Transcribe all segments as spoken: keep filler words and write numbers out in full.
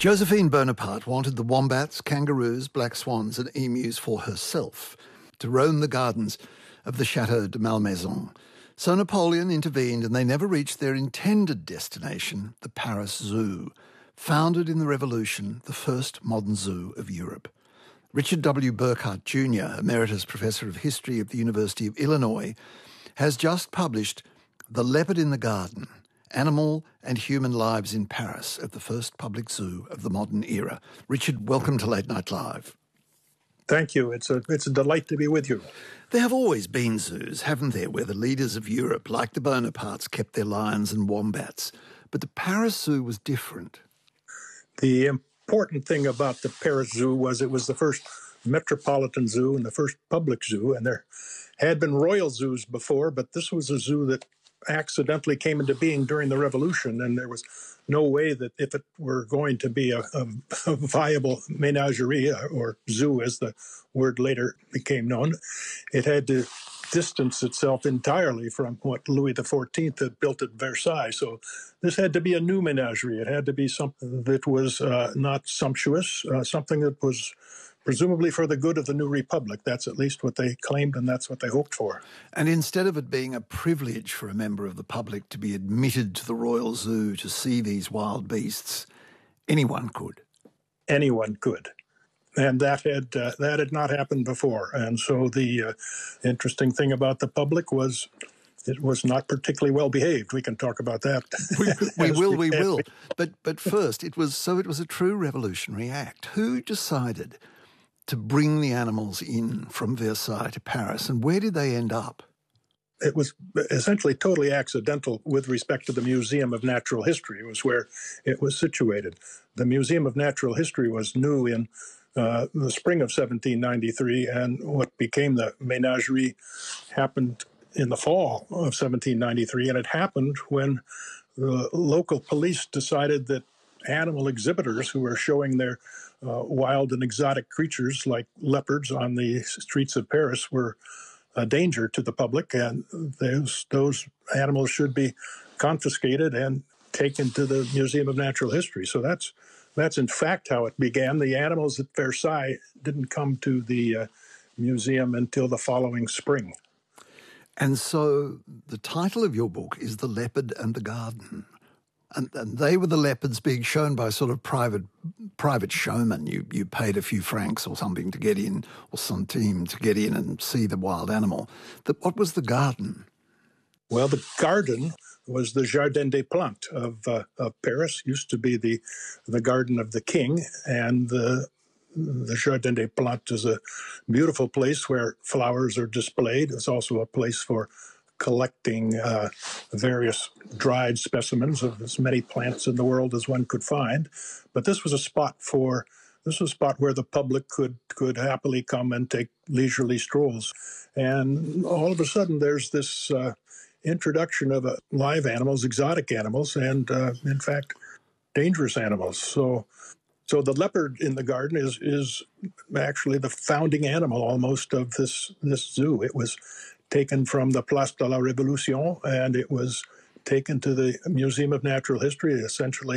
Josephine Bonaparte wanted the wombats, kangaroos, black swans and emus for herself to roam the gardens of the Château de Malmaison. So Napoleon intervened and they never reached their intended destination, the Paris Zoo, founded in the Revolution, the first modern zoo of Europe. Richard W. Burkhardt Junior, Emeritus Professor of History at the University of Illinois, has just published The Leopard in the Garden, Animal and Human Lives in Paris at the first public zoo of the modern era. Richard, welcome to Late Night Live. Thank you. It's a, it's a delight to be with you. There have always been zoos, haven't there, where the leaders of Europe, like the Bonapartes, kept their lions and wombats. But the Paris Zoo was different. The important thing about the Paris Zoo was it was the first metropolitan zoo and the first public zoo, and there had been royal zoos before, but this was a zoo that accidentally came into being during the Revolution, and there was no way that if it were going to be a, a, a viable menagerie, or zoo as the word later became known, it had to distance itself entirely from what Louis the fourteenth had built at Versailles. So this had to be a new menagerie. It had to be something that was uh, not sumptuous, uh, something that was presumably for the good of the new republic. That's at least what they claimed, and that's what they hoped for. And instead of it being a privilege for a member of the public to be admitted to the Royal Zoo to see these wild beasts, anyone could. Anyone could. And that had uh, that had not happened before. And so the uh, interesting thing about the public was it was not particularly well behaved. We can talk about that. We, we will, we will. But but first, it was so it was a true revolutionary act. Who decided to bring the animals in from Versailles to Paris, and where did they end up? It was essentially totally accidental with respect to the Museum of Natural History. It was where it was situated. The Museum of Natural History was new in uh, the spring of seventeen ninety-three, and what became the menagerie happened in the fall of seventeen ninety-three, and it happened when the local police decided that animal exhibitors who were showing their uh, wild and exotic creatures like leopards on the streets of Paris were a danger to the public, and those those animals should be confiscated and taken to the Museum of Natural History. So that's that's in fact how it began. The animals at Versailles didn't come to the uh, museum until the following spring. And so the title of your book is The Leopard and the Garden. And, and they were the leopards being shown by sort of private private showmen. You you paid a few francs or something to get in, or some team to get in and see the wild animal. The, what was the garden? Well, the garden was the Jardin des Plantes of, uh, of Paris. Used to be the the garden of the king, and the the Jardin des Plantes is a beautiful place where flowers are displayed. It's also a place for collecting uh, various dried specimens of as many plants in the world as one could find. But this was a spot for this was a spot where the public could could happily come and take leisurely strolls. And all of a sudden, there's this uh, introduction of uh, live animals, exotic animals, and uh, in fact, dangerous animals. So. So the leopard in the garden is is actually the founding animal almost of this this zoo. It was taken from the Place de la Révolution, and it was taken to the Museum of Natural History. It essentially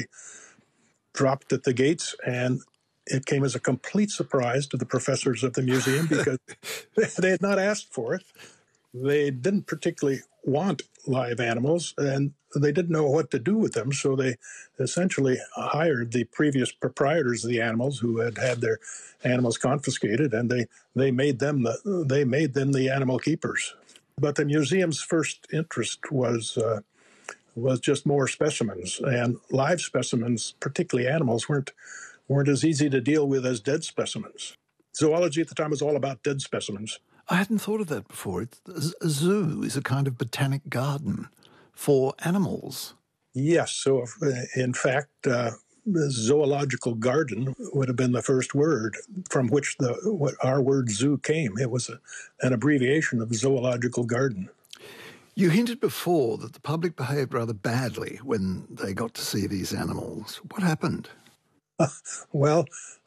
dropped at the gates, and it came as a complete surprise to the professors of the museum because they had not asked for it. They didn't particularly want live animals, and they didn't know what to do with them, so they essentially hired the previous proprietors of the animals who had had their animals confiscated, and they, they made them the they made them the animal keepers. But the museum's first interest was uh, was just more specimens, and live specimens, particularly animals, weren't weren't as easy to deal with as dead specimens. Zoology at the time was all about dead specimens. I hadn't thought of that before. It's, a zoo is a kind of botanic garden for animals. Yes. So, if, in fact, uh, the zoological garden would have been the first word from which the what our word zoo came. It was a, an abbreviation of zoological garden. You hinted before that the public behaved rather badly when they got to see these animals. What happened? Uh, well,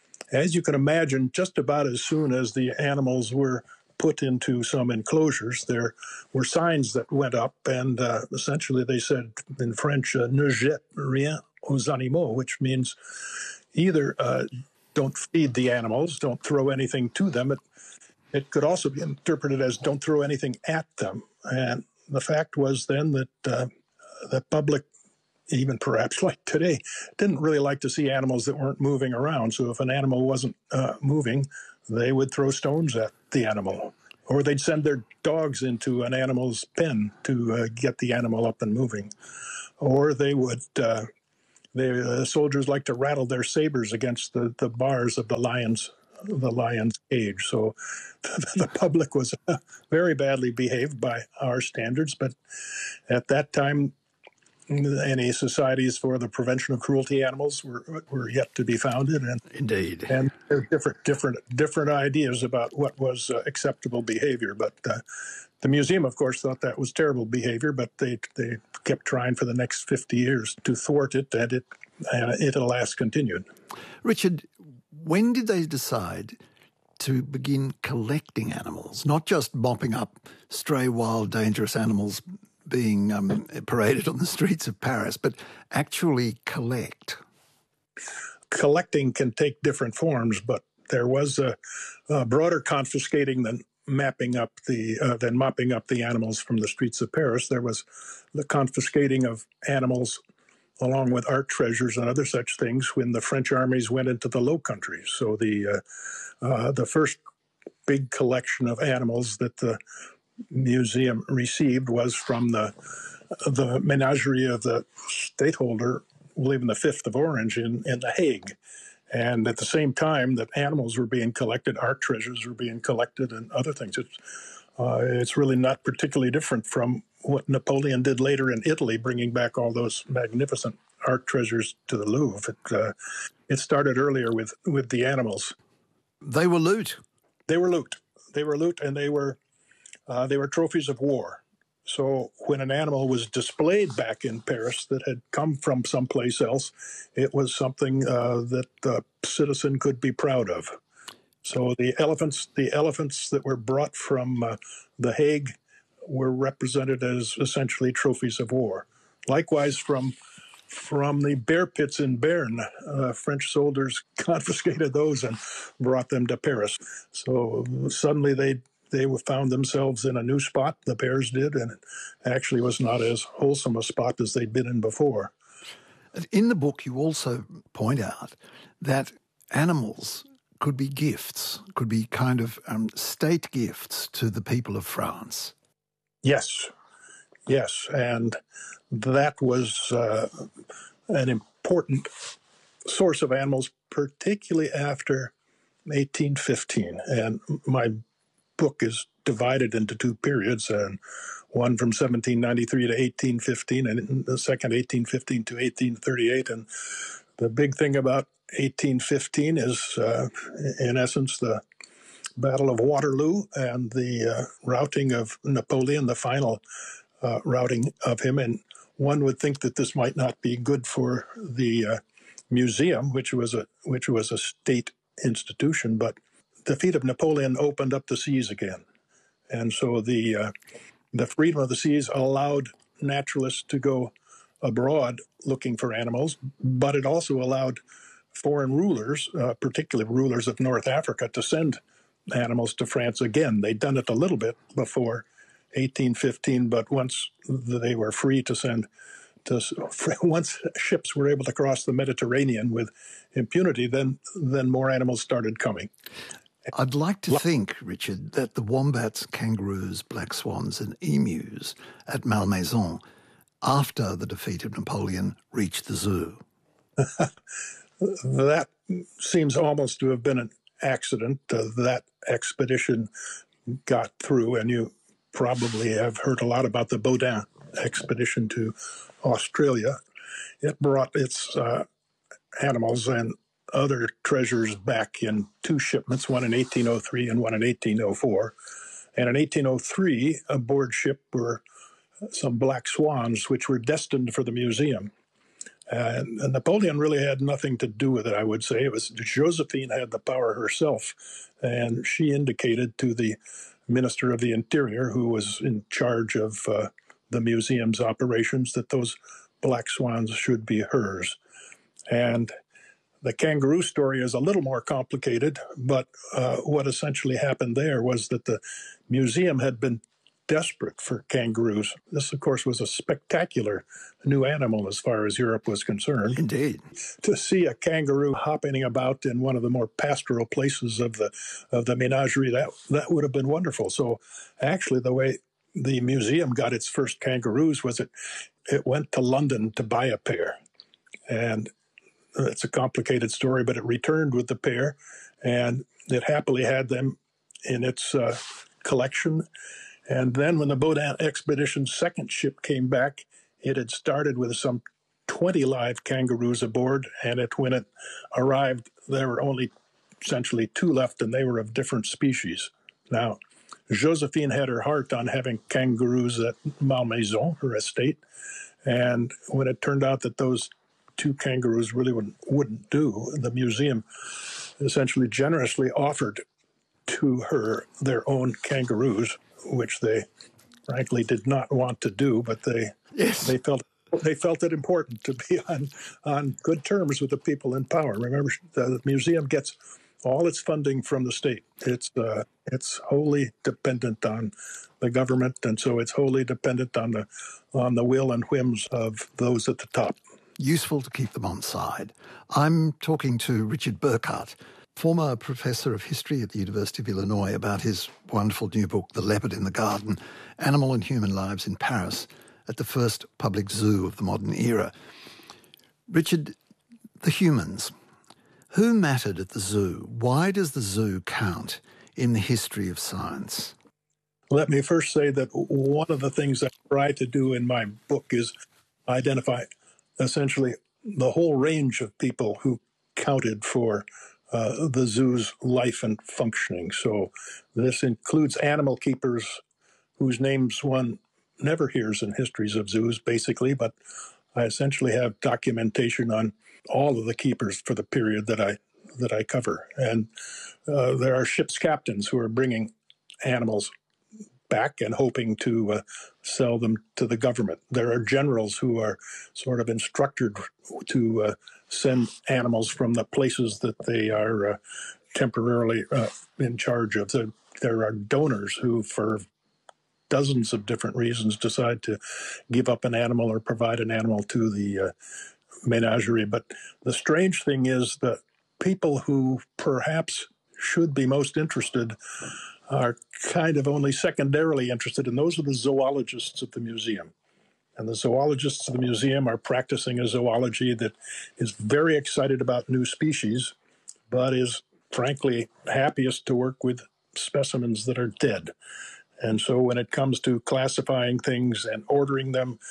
as you can imagine, just about as soon as the animals were put into some enclosures, there were signs that went up, and uh, essentially they said in French, uh, ne jette rien aux animaux, which means either uh, don't feed the animals, don't throw anything to them. It, it could also be interpreted as don't throw anything at them. And the fact was then that uh, the public, even perhaps like today, didn't really like to see animals that weren't moving around. So if an animal wasn't uh, moving, they would throw stones at the animal, or they'd send their dogs into an animal's pen to uh, get the animal up and moving. Or they would, uh, the uh, soldiers like to rattle their sabers against the, the bars of the lion's the lion's cage. So the public was uh, very badly behaved by our standards, but at that time, any societies for the prevention of cruelty to animals were were yet to be founded, and Indeed, and there are different different different ideas about what was uh, acceptable behavior. But uh, the museum, of course, thought that was terrible behavior, but they they kept trying for the next fifty years to thwart it, and it and it at last continued. Richard, when did they decide to begin collecting animals, not just mopping up stray, wild, dangerous animals being um, paraded on the streets of Paris, but actually collect? Collecting can take different forms, but there was a, a broader confiscating than mapping up the uh, than mopping up the animals from the streets of Paris. There was the confiscating of animals along with art treasures and other such things when the French armies went into the Low Countries. So the uh, uh, the first big collection of animals that the museum received was from the the menagerie of the stateholder William the Fifth of Orange in, in The Hague. And at the same time that animals were being collected, art treasures were being collected and other things. It's, uh, it's really not particularly different from what Napoleon did later in Italy, bringing back all those magnificent art treasures to the Louvre. It, uh, it started earlier with, with the animals. They were loot. They were loot. They were loot, and they were uh, they were trophies of war. So when an animal was displayed back in Paris that had come from someplace else, it was something uh, that the citizen could be proud of. So the elephants, the elephants that were brought from uh, The Hague were represented as essentially trophies of war. Likewise, from from the bear pits in Bern, uh, French soldiers confiscated those and brought them to Paris. So suddenly they they found themselves in a new spot, the bears did, and it actually was not as wholesome a spot as they'd been in before. In the book, you also point out that animals could be gifts, could be kind of um, state gifts to the people of France. Yes, yes, and that was uh, an important source of animals, particularly after eighteen fifteen. And my book is divided into two periods, and one from seventeen ninety-three to eighteen fifteen, and the second eighteen fifteen to eighteen thirty-eight. And the big thing about eighteen fifteen is, uh, in essence, the Battle of Waterloo and the uh, routing of Napoleon, the final uh, routing of him. And one would think that this might not be good for the uh, museum, which was a which was a state institution, but the defeat of Napoleon opened up the seas again. And so the uh, the freedom of the seas allowed naturalists to go abroad looking for animals, but it also allowed foreign rulers, uh, particularly rulers of North Africa, to send animals to France again. They'd done it a little bit before eighteen fifteen, but once they were free to send, to, once ships were able to cross the Mediterranean with impunity, then then more animals started coming. I'd like to think, Richard, that the wombats, kangaroos, black swans and emus at Malmaison, after the defeat of Napoleon, reached the zoo. That seems almost to have been an accident. Uh, that expedition got through, and you probably have heard a lot about the Baudin expedition to Australia. It brought its uh, animals and other treasures back in two shipments, one in eighteen oh three and one in eighteen oh four. And in eighteen oh three, aboard ship were some black swans, which were destined for the museum. And Napoleon really had nothing to do with it, I would say. It was Josephine had the power herself, and she indicated to the Minister of the Interior, who was in charge of uh, the museum's operations, that those black swans should be hers. And The kangaroo story is a little more complicated, but uh, what essentially happened there was that the museum had been desperate for kangaroos. This, of course, was a spectacular new animal as far as Europe was concerned. Indeed. To see a kangaroo hopping about in one of the more pastoral places of the of the menagerie, that that would have been wonderful. So actually, the way the museum got its first kangaroos was it it went to London to buy a pair. And it's a complicated story, but it returned with the pair, and it happily had them in its uh, collection. And then when the Baudin expedition's second ship came back, it had started with some twenty live kangaroos aboard, and it, when it arrived, there were only essentially two left, and they were of different species. Now, Josephine had her heart on having kangaroos at Malmaison, her estate, and when it turned out that those two kangaroos really wouldn't, wouldn't do, the museum essentially generously offered to her their own kangaroos, which they frankly did not want to do, but they yes. they felt they felt it important to be on on good terms with the people in power. Remember, the museum gets all its funding from the state. It's uh, it's wholly dependent on the government, and so it's wholly dependent on the on the will and whims of those at the top. Useful to keep them on side. I'm talking to Richard Burkhardt, former professor of history at the University of Illinois, about his wonderful new book, The Leopard in the Garden, Animal and Human Lives in Paris, at the first public zoo of the modern era. Richard, the humans, who mattered at the zoo? Why does the zoo count in the history of science? Let me first say that one of the things I try to do in my book is identify essentially the whole range of people who counted for uh, the zoo's life and functioning. So this includes animal keepers whose names one never hears in histories of zoos, basically, but I essentially have documentation on all of the keepers for the period that I that I cover. And uh, there are ship's captains who are bringing animals back and hoping to uh, sell them to the government. There are generals who are sort of instructed to uh, send animals from the places that they are uh, temporarily uh, in charge of. So there are donors who, for dozens of different reasons, decide to give up an animal or provide an animal to the uh, menagerie. But the strange thing is that people who perhaps should be most interested are kind of only secondarily interested, and those are the zoologists of the museum. And the zoologists of the museum are practicing a zoology that is very excited about new species, but is frankly happiest to work with specimens that are dead. And so when it comes to classifying things and ordering them,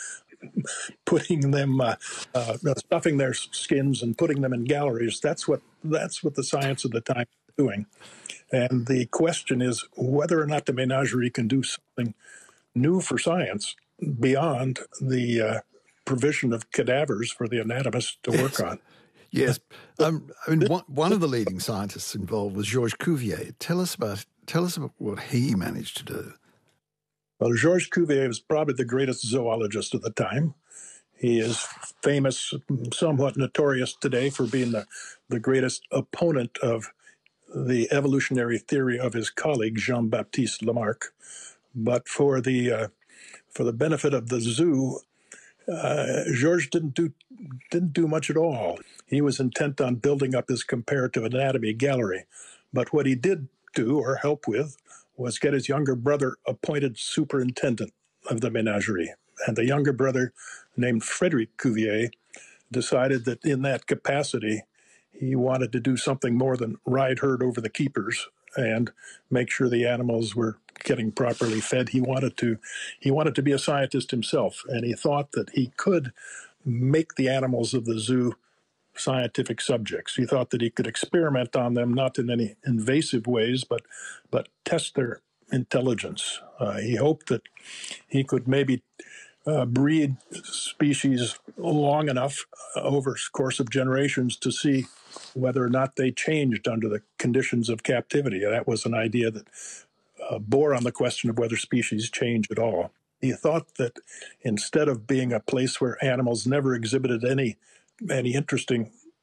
putting them, uh, uh, stuffing their skins and putting them in galleries, that's what that's what the science of the time is doing. And the question is whether or not the menagerie can do something new for science beyond the uh, provision of cadavers for the anatomists to work on. Yes. Um, I mean, one, one of the leading scientists involved was Georges Cuvier. Tell us about tell us about what he managed to do. Well, Georges Cuvier was probably the greatest zoologist of the time. He is famous, somewhat notorious today, for being the, the greatest opponent of the evolutionary theory of his colleague, Jean-Baptiste Lamarck. But for the uh, for the benefit of the zoo, uh, Georges didn't do didn't do much at all. He was intent on building up his comparative anatomy gallery. But what he did do, or help with, was get his younger brother appointed superintendent of the menagerie. And the younger brother, named Frédéric Cuvier, decided that in that capacity, he wanted to do something more than ride herd over the keepers and make sure the animals were getting properly fed. He wanted to, he wanted to be a scientist himself, and he thought that he could make the animals of the zoo scientific subjects. He thought that he could experiment on them, not in any invasive ways, but but test their intelligence. Uh, he hoped that he could maybe uh, breed species long enough uh, over the course of generations to see whether or not they changed under the conditions of captivity. That was an idea that uh, bore on the question of whether species change at all. He thought that instead of being a place where animals never exhibited any any interesting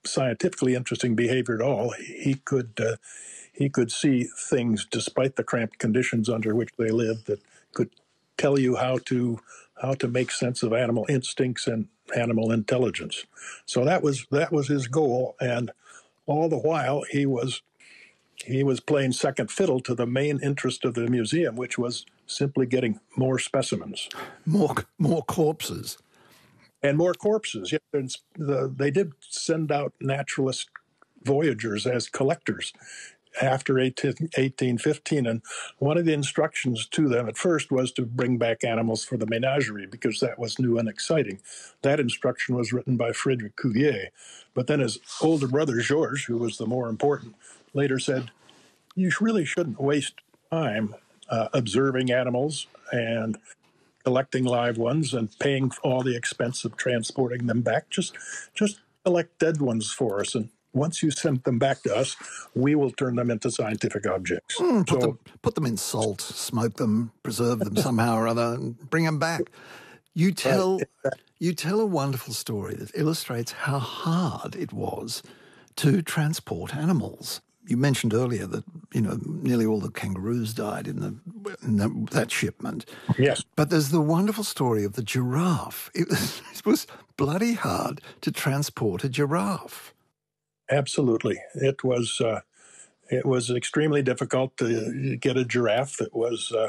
scientifically interesting behavior at all. He could uh, he could see things despite the cramped conditions under which they lived that could tell you how to how to make sense of animal instincts and animal intelligence. So that was that was his goal, and all the while he was he was playing second fiddle to the main interest of the museum, which was simply getting more specimens, more more corpses. And more corpses. Yeah, the, they did send out naturalist voyagers as collectors after eighteen fifteen. And one of the instructions to them at first was to bring back animals for the menagerie because that was new and exciting. That instruction was written by Frederic Cuvier. But then his older brother, Georges, who was the more important, later said, you really shouldn't waste time uh, observing animals and collecting live ones and paying all the expense of transporting them back. Just, just collect dead ones for us. And once you send them back to us, we will turn them into scientific objects. Mm, put, so, them, put them in salt, smoke them, preserve them somehow or other, and bring them back. You tell, uh, you tell a wonderful story that illustrates how hard it was to transport animals. You mentioned earlier that, you know, nearly all the kangaroos died in, the, in the, that shipment. Yes. But there's the wonderful story of the giraffe. It was, it was bloody hard to transport a giraffe. Absolutely. It was uh, it was extremely difficult to get a giraffe that was uh,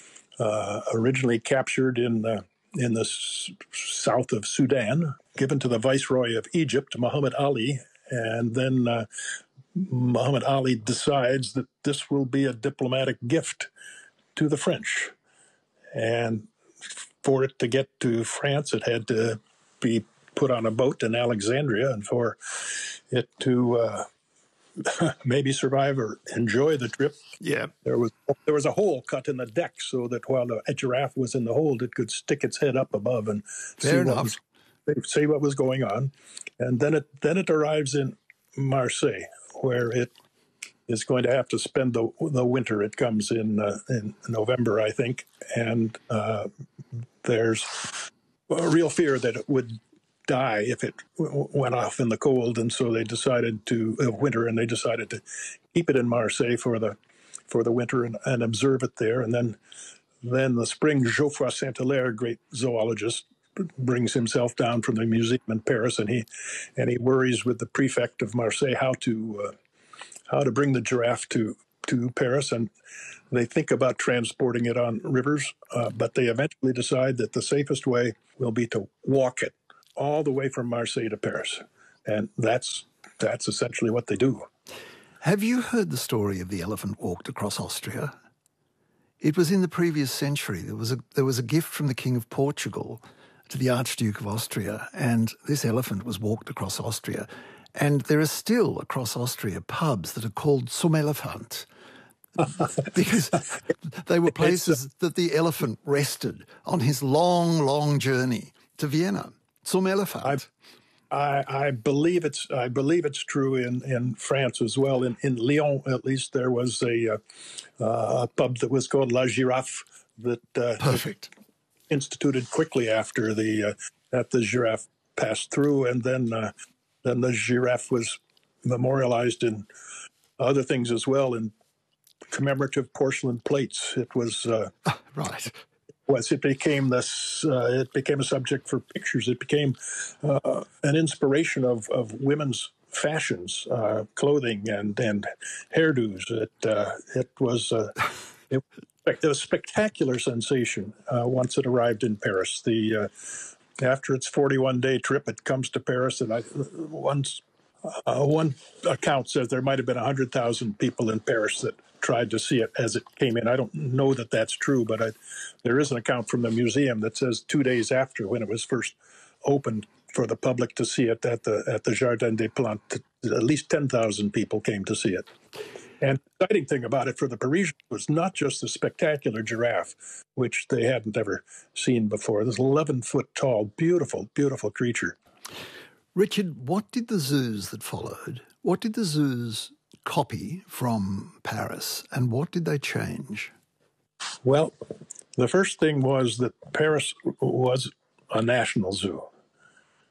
uh, originally captured in the, in the s- south of Sudan, given to the viceroy of Egypt, Muhammad Ali, and then uh, Muhammad Ali decides that this will be a diplomatic gift to the French. And for it to get to France, it had to be put on a boat in Alexandria, and for it to uh, maybe survive or enjoy the trip, yeah, there was there was a hole cut in the deck so that while the a giraffe was in the hold, it could stick its head up above and Fair see enough. what was, see what was going on. And then it then it arrives in Marseille, where it is going to have to spend the the winter. It comes in uh, in November, I think, and uh, there's a real fear that it would die if it w- went off in the cold, and so they decided to uh, winter, and they decided to keep it in Marseille for the for the winter and, and observe it there. And then then the spring, Geoffroy Saint-Hilaire, great zoologist, brings himself down from the museum in Paris, and he and he worries with the prefect of Marseille how to uh, how to bring the giraffe to to Paris, and they think about transporting it on rivers, uh, but they eventually decide that the safest way will be to walk it all the way from Marseille to Paris. And that's that's essentially what they do. Have you heard the story of the elephant walked across Austria? It was in the previous century. There was a there was a gift from the King of Portugal to the Archduke of Austria, and this elephant was walked across Austria. And there are still across Austria pubs that are called Zum Elefant, because they were places that the elephant rested on his long, long journey to Vienna. Zum Elefant. I, I believe it's I believe it's true in, in France as well. In in Lyon, at least, there was a, uh, a pub that was called La Giraffe that uh, perfect instituted quickly after the uh, that the giraffe passed through, and then uh, then the giraffe was memorialized in other things as well, in commemorative porcelain plates. It was uh, right. Was it became this? Uh, it became a subject for pictures. It became uh, an inspiration of, of women's fashions, uh, clothing, and and hairdos. It uh, it was uh, it, it was a spectacular sensation uh, once it arrived in Paris. The uh, after its forty-one day trip, it comes to Paris, and I once uh, one account says there might have been a hundred thousand people in Paris that tried to see it as it came in. I don't know that that's true, but I, there is an account from the museum that says two days after, when it was first opened for the public to see it at the at the Jardin des Plantes, at least ten thousand people came to see it. And the exciting thing about it for the Parisians was not just the spectacular giraffe, which they hadn't ever seen before. This eleven foot tall, beautiful, beautiful creature. Richard, what did the zoos that followed, what did the zoos copy from Paris, and what did they change? Well, the first thing was that Paris was a national zoo.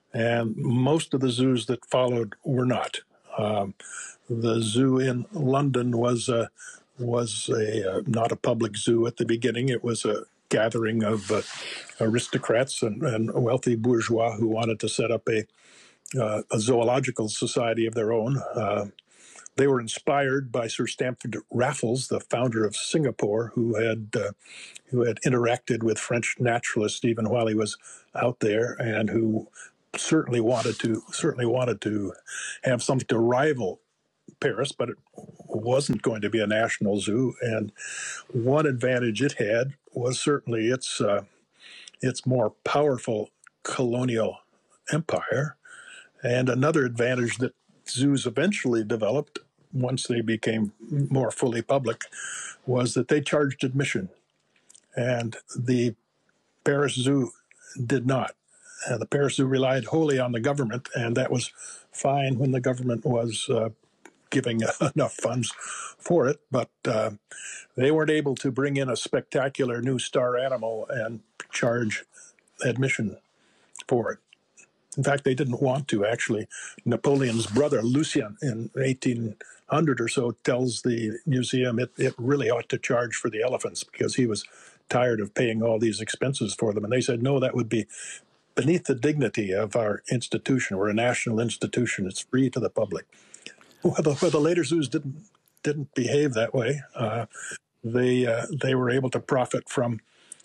and most of the zoos that followed were not. Um, the zoo in London was a, was a uh, not a public zoo at the beginning. It was a gathering of uh, aristocrats and, and wealthy bourgeois who wanted to set up a, uh, a zoological society of their own. Uh, they were inspired by Sir Stamford Raffles, the founder of Singapore, who had uh, who had interacted with French naturalists even while he was out there, and who certainly wanted to certainly wanted to have something to rival Paris, but it wasn't going to be a national zoo. And one advantage it had was certainly its uh, its more powerful colonial empire, and another advantage that zoos eventually developed once they became more fully public was that they charged admission, and the Paris Zoo did not. Uh, the Paris Zoo relied wholly on the government, and that was fine when the government was uh, giving enough funds for it, but uh, they weren't able to bring in a spectacular new star animal and charge admission for it. In fact, they didn't want to, actually. Napoleon's brother, Lucien, in eighteen hundred or so, tells the museum it, it really ought to charge for the elephants because he was tired of paying all these expenses for them. And they said, no, that would be beneath the dignity of our institution. We're a national institution. It's free to the public. Well, the, well, the later zoos didn't didn't behave that way. Uh, they uh, they were able to profit from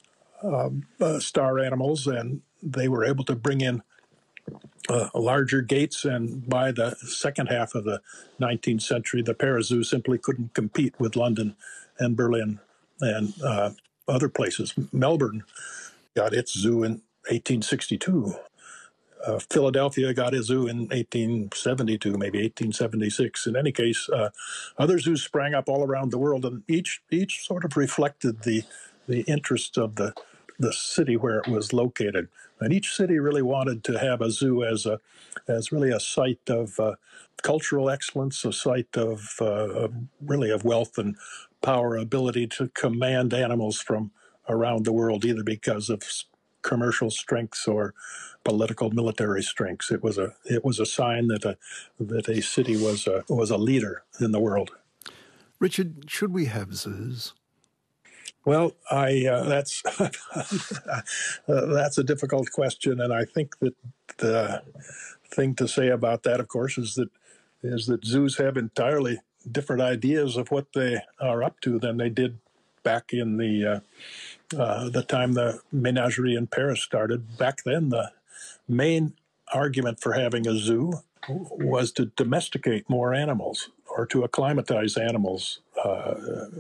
um, uh, star animals, and they were able to bring in uh, larger gates. And by the second half of the nineteenth century, the Paris Zoo simply couldn't compete with London and Berlin and uh, other places. Melbourne got its zoo in eighteen sixty-two. Uh, Philadelphia got a zoo in eighteen seventy-two, maybe eighteen seventy-six. In any case, uh, other zoos sprang up all around the world, and each each sort of reflected the the interests of the the city where it was located. And each city really wanted to have a zoo as a as really a site of uh, cultural excellence, a site of uh, really of wealth and power, ability to command animals from around the world, either because of commercial strengths or political military strengths. It was a it was a sign that a that a city was a was a leader in the world. Richard, should we have zoos? Well, I uh, that's uh, that's a difficult question, and I think that the thing to say about that, of course, is that is that zoos have entirely different ideas of what they are up to than they did back in the uh, uh, the time the menagerie in Paris started. Back then, the main argument for having a zoo was to domesticate more animals or to acclimatize animals uh,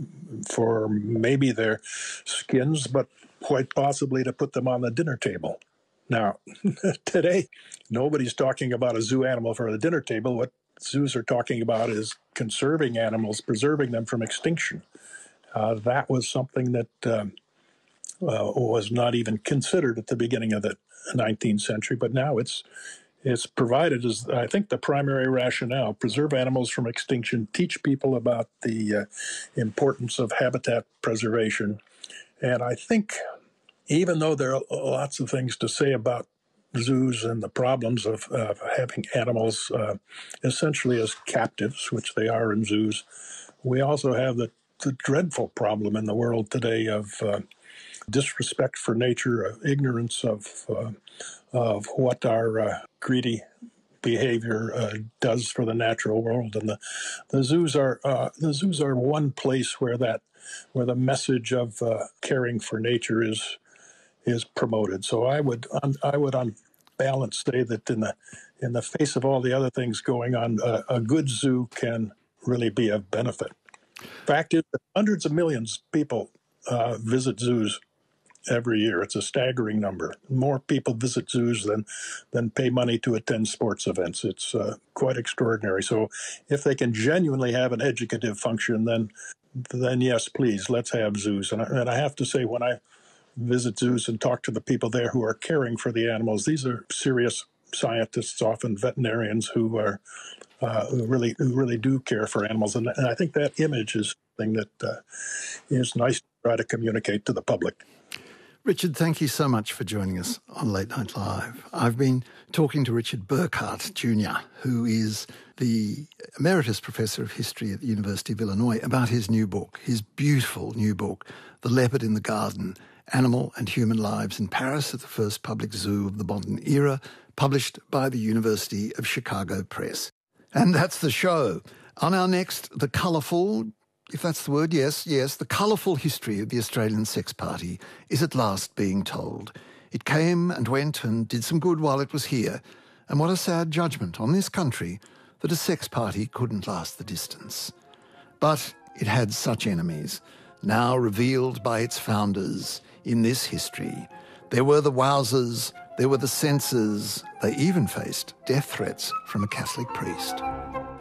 for maybe their skins, but quite possibly to put them on the dinner table. Now, today, nobody's talking about a zoo animal for the dinner table. What zoos are talking about is conserving animals, preserving them from extinction. Uh, that was something that um, uh, was not even considered at the beginning of the nineteenth century, but now it's it's provided as, I think, the primary rationale: preserve animals from extinction, teach people about the uh, importance of habitat preservation. And I think, even though there are lots of things to say about zoos and the problems of, of having animals uh, essentially as captives, which they are in zoos, we also have the, the dreadful problem in the world today of uh, disrespect for nature, uh, ignorance of uh, of what our uh, greedy behavior uh, does for the natural world, and the the zoos are uh, the zoos are one place where that where the message of uh, caring for nature is is promoted. So I would on, I would on balance say that in the in the face of all the other things going on, uh, a good zoo can really be of benefit. Fact is that hundreds of millions of people uh, visit zoos every year. It's a staggering number. More people visit zoos than than pay money to attend sports events. It's uh, quite extraordinary. So if they can genuinely have an educative function, then then yes, please, let's have zoos. And I, and I have to say, when I visit zoos and talk to the people there who are caring for the animals, these are serious scientists, often veterinarians, who are uh, who really who really do care for animals. And, and I think that image is something that uh, is nice to try to communicate to the public. Richard, thank you so much for joining us on Late Night Live. I've been talking to Richard Burkhardt Junior, who is the Emeritus Professor of History at the University of Illinois, about his new book, his beautiful new book, The Leopard in the Garden, Animal and Human Lives in Paris at the First Public Zoo of the Modern Era, published by the University of Chicago Press. And that's the show. On our next, the colourful, if that's the word, yes, yes, the colourful history of the Australian sex party is at last being told. It came and went and did some good while it was here. And what a sad judgment on this country that a sex party couldn't last the distance. But it had such enemies, now revealed by its founders in this history. There were the Wowsers, there were the censors, they even faced death threats from a Catholic priest.